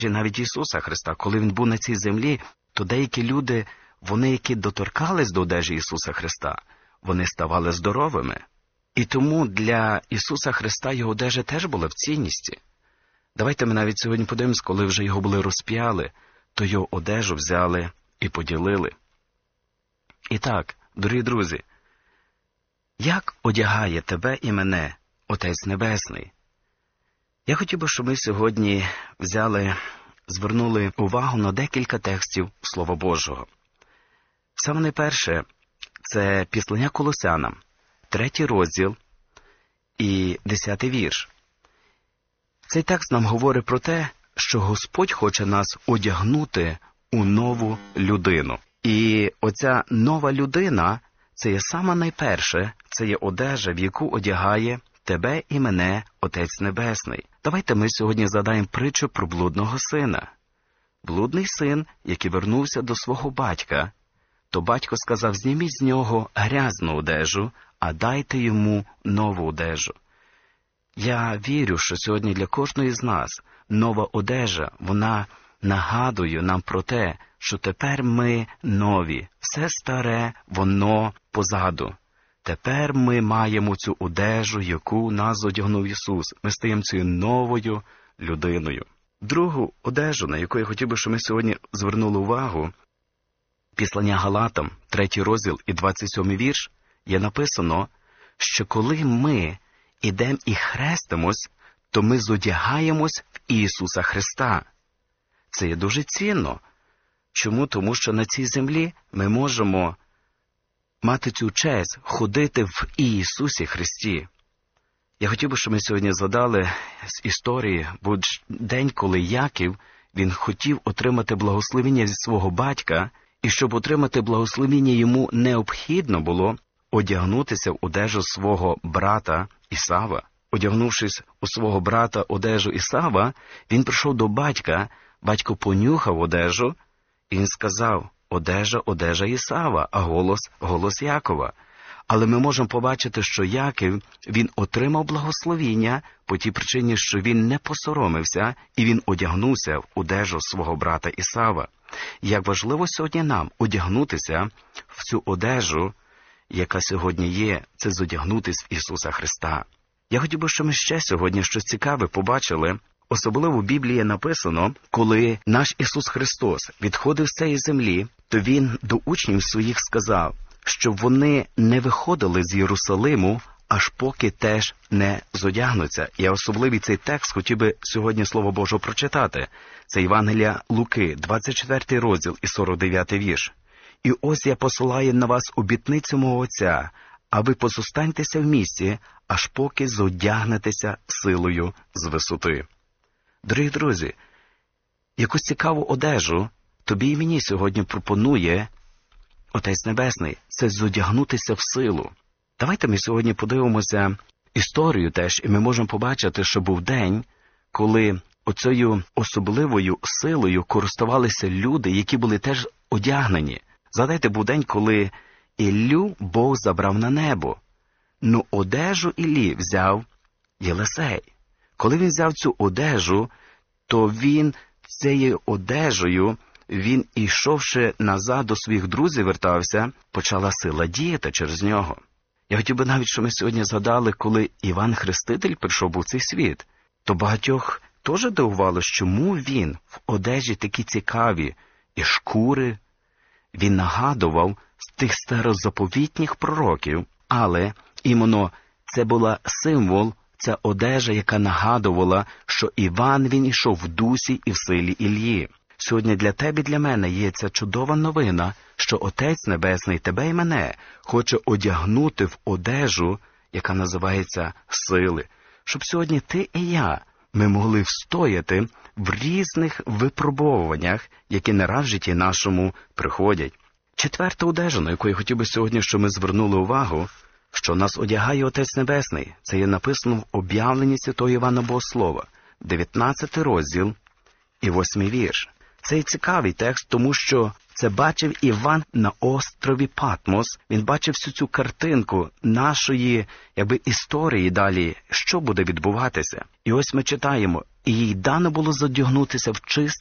навіть Ісуса Христа, коли Він був на цій землі, то деякі люди, вони, які доторкались до одежі Ісуса Христа, вони ставали здоровими. І тому для Ісуса Христа Його одежа теж була в цінності. Давайте ми навіть сьогодні подивимось, коли вже Його були розп'яли, то Його одежу взяли і поділили. І так, дорогі друзі, як одягає тебе і мене Отець Небесний? Я хотів би, щоб ми сьогодні звернули увагу на декілька текстів Слова Божого. Саме найперше – це Післання Колосянам, 3 розділ і 10 вірш. Цей текст нам говорить про те, що Господь хоче нас одягнути у нову людину. І оця нова людина – це є саме найперше, це є одежа, в яку одягає тебе і мене Отець Небесний. Давайте ми сьогодні згадаємо притчу про блудного сина. Блудний син, який вернувся до свого батька, то батько сказав: зніміть з нього грязну одежу, а дайте йому нову одежу. Я вірю, що сьогодні для кожної з нас нова одежа, вона нагадує нам про те, що тепер ми нові. Все старе, воно позаду. Тепер ми маємо цю одежу, яку нас одягнув Ісус. Ми стаємо цією новою людиною. Другу одежу, на яку я хотів би, щоб ми сьогодні звернули увагу, Післання Галатам, 3 розділ і 27 вірш, є написано, що коли ми ідемо і хрестимось, то ми зодягаємось в Ісуса Христа. Це є дуже цінно. Чому? Тому що на цій землі ми можемо мати цю честь ходити в Ісусі Христі. Я хотів би, щоб ми сьогодні згадали з історії, був день, коли Яків, він хотів отримати благословення від свого батька, і щоб отримати благословення йому необхідно було одягнутися в одежу свого брата Ісава. Одягнувшись у свого брата одежу Ісава, він прийшов до батька, батько понюхав одежу, і він сказав: одежа Ісава, а голос Якова. Але ми можемо побачити, що Яків, він отримав благословіння по тій причині, що він не посоромився, і він одягнувся в одежу свого брата Ісава. Як важливо сьогодні нам одягнутися в цю одежу, яка сьогодні є, це зодягнутись в Ісуса Христа. Я хотів би, щоб ми ще сьогодні щось цікаве побачили. Особливо в Біблії написано, коли наш Ісус Христос відходив з цієї землі, то Він до учнів своїх сказав, щоб вони не виходили з Єрусалиму, аж поки теж не зодягнуться. Я особливий цей текст хотів би сьогодні Слово Боже прочитати. Це Євангелія Луки, 24 розділ і 49 вірш. «І ось я посилаю на вас обітницю мого Отця, а ви позостаньтеся в місті, аж поки зодягнетеся силою з висоти». Дорогі друзі, якусь цікаву одежу тобі і мені сьогодні пропонує Отець Небесний. Це зодягнутися в силу. Давайте ми сьогодні подивимося історію теж, і ми можемо побачити, що був день, коли оцею особливою силою користувалися люди, які були теж одягнені. Згадайте, був день, коли Іллю Бог забрав на небо. Ну, одежу Іллі взяв Єлисей. Коли він взяв цю одежу, то він цією одежею, він, ішовши назад до своїх друзів, вертався, почала сила діяти через нього. Я хотів би навіть, щоб ми сьогодні згадали, коли Іван Хреститель прийшов був цей світ, то багатьох теж дивувало, чому він в одежі такі цікаві і шкури. Він нагадував з тих старозаповітніх пророків, але іменно це була символ, ця одежа, яка нагадувала, що Іван, він ішов в дусі і в силі Іллі. Сьогодні для тебе і для мене є ця чудова новина, що Отець Небесний тебе і мене хоче одягнути в одежу, яка називається сили. Щоб сьогодні ти і я, ми могли встояти в різних випробовуваннях, які не раз в житті нашому приходять. Четверта одежа, на яку я хотів би сьогодні, щоб ми звернули увагу, що нас одягає Отець Небесний. Це є написано в об'явленні Святого Івана Богослова, 19 розділ і 8 вірш. Це і цікавий текст, тому що це бачив Іван на острові Патмос. Він бачив всю цю картинку нашої, історії далі, що буде відбуватися. І ось ми читаємо: і їй дано було задягнутися в чисте